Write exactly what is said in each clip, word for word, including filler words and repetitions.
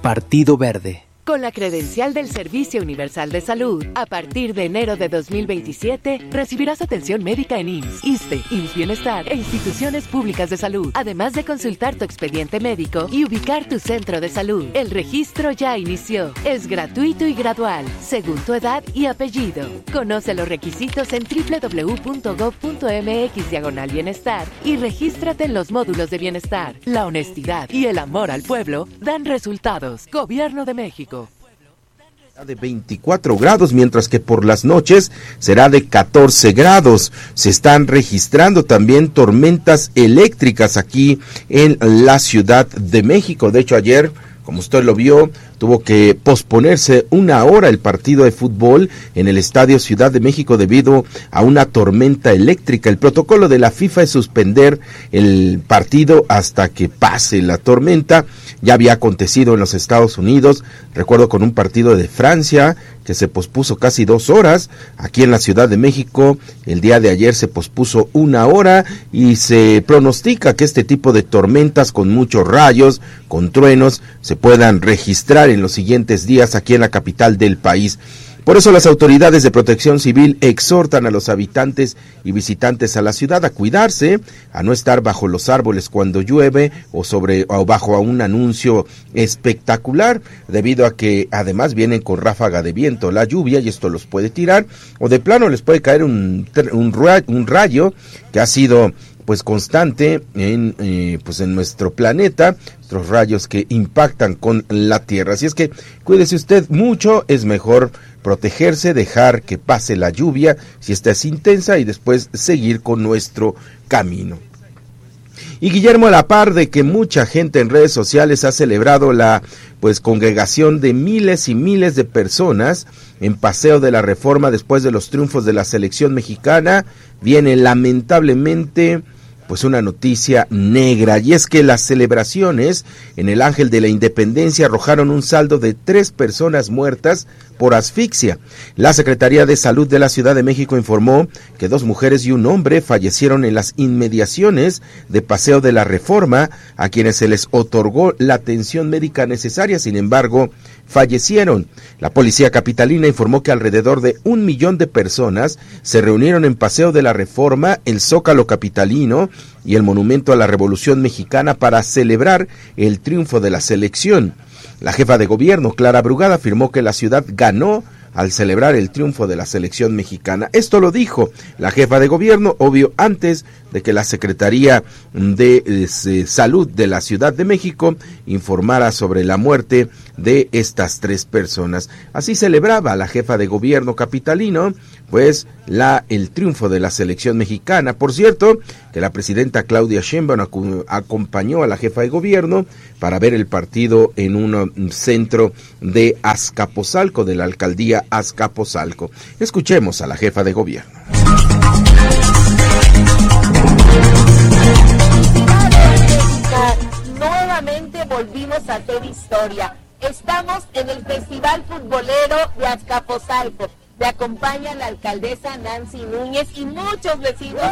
Partido Verde. Con la credencial del Servicio Universal de Salud, a partir de enero de dos mil veintisiete, recibirás atención médica en I M S S, ISSSTE, I M S S Bienestar e instituciones públicas de salud, además de consultar tu expediente médico y ubicar tu centro de salud. El registro ya inició. Es gratuito y gradual, según tu edad y apellido. Conoce los requisitos en doble u doble u doble u punto gob punto eme equis diagonal bienestar y regístrate en los módulos de bienestar. La honestidad y el amor al pueblo dan resultados. Gobierno de México. De veinticuatro grados, mientras que por las noches será de catorce grados. Se están registrando también tormentas eléctricas aquí en la Ciudad de México. De hecho, ayer, como usted lo vio, tuvo que posponerse una hora el partido de fútbol en el Estadio Ciudad de México debido a una tormenta eléctrica. El protocolo de la FIFA es suspender el partido hasta que pase la tormenta. Ya había acontecido en los Estados Unidos, recuerdo con un partido de Francia que se pospuso casi dos horas. Aquí en la Ciudad de México el día de ayer se pospuso una hora y se pronostica que este tipo de tormentas con muchos rayos, con truenos, se puedan registrar en los siguientes días aquí en la capital del país. Por eso las autoridades de protección civil exhortan a los habitantes y visitantes a la ciudad a cuidarse, a no estar bajo los árboles cuando llueve o sobre o bajo a un anuncio espectacular, debido a que además vienen con ráfaga de viento, la lluvia, y esto los puede tirar, o de plano les puede caer un, un, un rayo que ha sido pues constante en eh, pues en nuestro planeta, estos rayos que impactan con la tierra. Así es que cuídese usted mucho, es mejor protegerse, dejar que pase la lluvia si esta es intensa y después seguir con nuestro camino. Y Guillermo, a la par de que mucha gente en redes sociales ha celebrado la pues congregación de miles y miles de personas en Paseo de la Reforma después de los triunfos de la selección mexicana, viene lamentablemente pues una noticia negra, y es que las celebraciones en el Ángel de la Independencia arrojaron un saldo de tres personas muertas por asfixia. La Secretaría de Salud de la Ciudad de México informó que dos mujeres y un hombre fallecieron en las inmediaciones de Paseo de la Reforma, a quienes se les otorgó la atención médica necesaria, sin embargo, fallecieron. La policía capitalina informó que alrededor de un millón de personas se reunieron en Paseo de la Reforma, el Zócalo capitalino y el Monumento a la Revolución Mexicana para celebrar el triunfo de la selección. La jefa de gobierno, Clara Brugada, afirmó que la ciudad ganó al celebrar el triunfo de la selección mexicana. Esto lo dijo la jefa de gobierno, obvio, antes de que la Secretaría de eh, Salud de la Ciudad de México informara sobre la muerte de estas tres personas. Así celebraba la jefa de gobierno capitalino, pues, la el triunfo de la selección mexicana. Por cierto, que la presidenta Claudia Sheinbaum acu- acompañó a la jefa de gobierno para ver el partido en un centro de Azcapotzalco, de la alcaldía Azcapotzalco. Escuchemos a la jefa de gobierno. Nuevamente volvimos a hacer historia. Estamos en el Festival Futbolero de Azcapotzalco. Me acompaña la alcaldesa Nancy Núñez y muchos vecinos.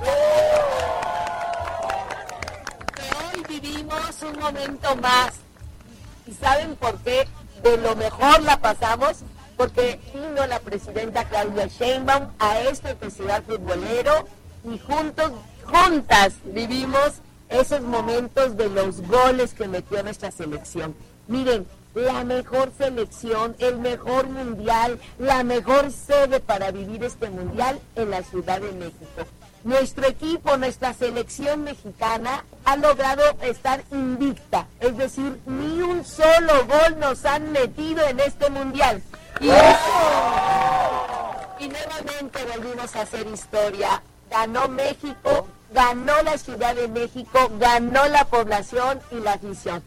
Que hoy vivimos un momento más. ¿Y saben por qué? De lo mejor la pasamos, porque vino la presidenta Claudia Sheinbaum a este festival futbolero y juntos, juntas vivimos esos momentos de los goles que metió nuestra selección. Miren, la mejor selección, el mejor mundial, la mejor sede para vivir este mundial en la Ciudad de México. Nuestro equipo, nuestra selección mexicana ha logrado estar invicta, es decir, ni un solo gol nos han metido en este mundial. Y, eso, y nuevamente volvimos a hacer historia. Ganó México, ganó la Ciudad de México, ganó la población y la afición.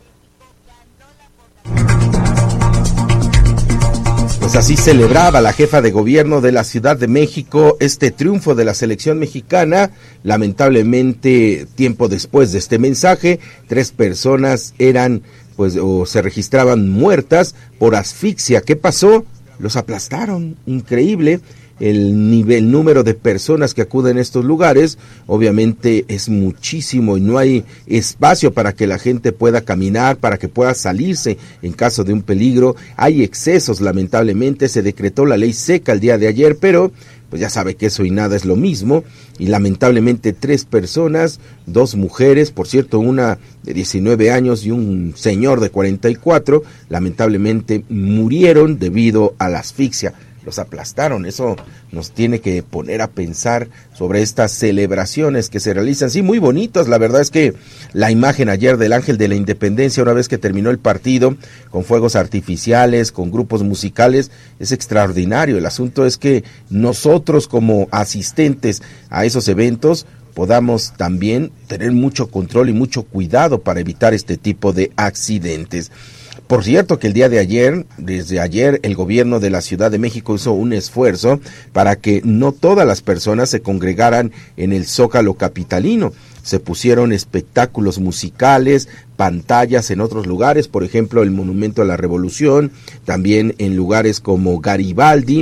Pues así celebraba la jefa de gobierno de la Ciudad de México este triunfo de la selección mexicana. Lamentablemente, tiempo después de este mensaje, tres personas eran, pues, o se registraban muertas por asfixia. ¿Qué pasó? Los aplastaron, increíble. el nivel, número de personas que acuden a estos lugares, obviamente es muchísimo y no hay espacio para que la gente pueda caminar, para que pueda salirse en caso de un peligro. Hay excesos, lamentablemente. Se decretó la ley seca el día de ayer, pero pues ya sabe que eso y nada es lo mismo, y lamentablemente tres personas, dos mujeres, por cierto, una de diecinueve años y un señor de cuarenta y cuatro, lamentablemente murieron debido a la asfixia. Los aplastaron. Eso nos tiene que poner a pensar sobre estas celebraciones que se realizan, sí, muy bonitas. La verdad es que la imagen ayer del Ángel de la Independencia, una vez que terminó el partido, con fuegos artificiales, con grupos musicales, es extraordinario. El asunto es que nosotros como asistentes a esos eventos podamos también tener mucho control y mucho cuidado para evitar este tipo de accidentes. Por cierto que el día de ayer, desde ayer, el gobierno de la Ciudad de México hizo un esfuerzo para que no todas las personas se congregaran en el Zócalo capitalino. Se pusieron espectáculos musicales, pantallas en otros lugares, por ejemplo, el Monumento a la Revolución, también en lugares como Garibaldi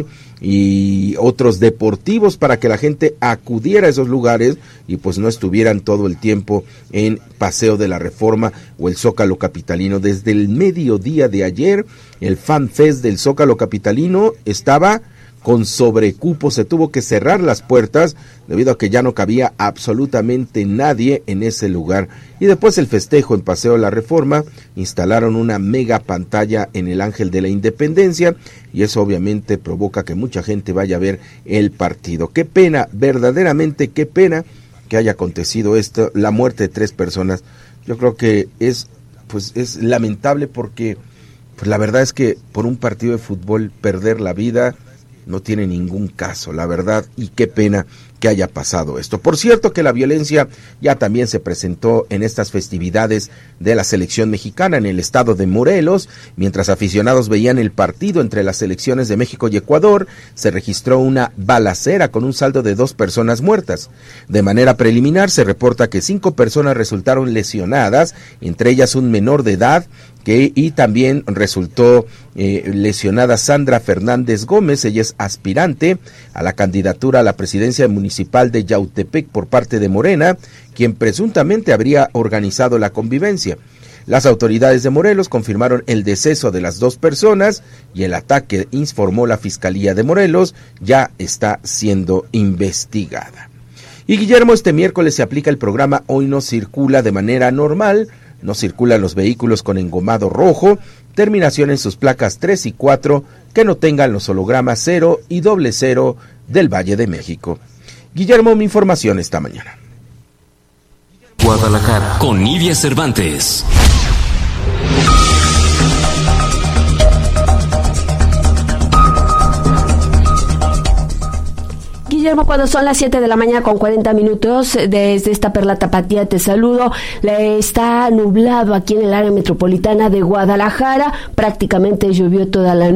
y otros deportivos, para que la gente acudiera a esos lugares y pues no estuvieran todo el tiempo en Paseo de la Reforma o el Zócalo capitalino. Desde el mediodía de ayer, el Fan Fest del Zócalo capitalino estaba con sobrecupo, se tuvo que cerrar las puertas debido a que ya no cabía absolutamente nadie en ese lugar. Y después el festejo en Paseo de la Reforma, instalaron una mega pantalla en el Ángel de la Independencia y eso obviamente provoca que mucha gente vaya a ver el partido. Qué pena, verdaderamente qué pena que haya acontecido esto, la muerte de tres personas. Yo creo que es, pues, es lamentable porque pues, la verdad es que por un partido de fútbol perder la vida no tiene ningún caso, la verdad, y qué pena que haya pasado esto. Por cierto que la violencia ya también se presentó en estas festividades de la selección mexicana en el estado de Morelos. Mientras aficionados veían el partido entre las selecciones de México y Ecuador, se registró una balacera con un saldo de dos personas muertas. De manera preliminar se reporta que cinco personas resultaron lesionadas, entre ellas un menor de edad, que y también resultó eh, lesionada Sandra Fernández Gómez. Ella es aspirante a la candidatura a la presidencia municipal de Yautepec por parte de Morena, quien presuntamente habría organizado la convivencia. Las autoridades de Morelos confirmaron el deceso de las dos personas y el ataque, informó la Fiscalía de Morelos, ya está siendo investigada. Y Guillermo, este miércoles se aplica el programa Hoy No Circula de manera normal. No circulan los vehículos con engomado rojo, terminación en sus placas tres y cuatro, que no tengan los hologramas cero y doble cero del Valle de México. Guillermo, mi información esta mañana. Guadalajara, con Nidia Cervantes. Guillermo, cuando son las siete de la mañana con cuarenta minutos, desde esta Perla Tapatía te saludo. Está nublado aquí en el área metropolitana de Guadalajara, prácticamente llovió toda la